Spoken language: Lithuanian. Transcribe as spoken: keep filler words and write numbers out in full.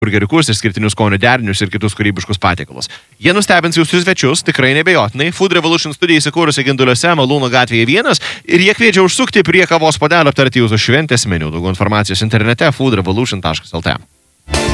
burgeriukus, išskirtinius skonio derinius ir kitus kūrybiškus patiekalus. Jie nustebins jūsų svečius, tikrai nebejotinai. Food Revolution studija įsikūrusi Ginduliuose, Malūno gatvėje vienas ir jie kviečia užsukti prie kavos puodelio aptarti jūsų šventės meniu. Daugiau informacijos internete food revolution taškas el t.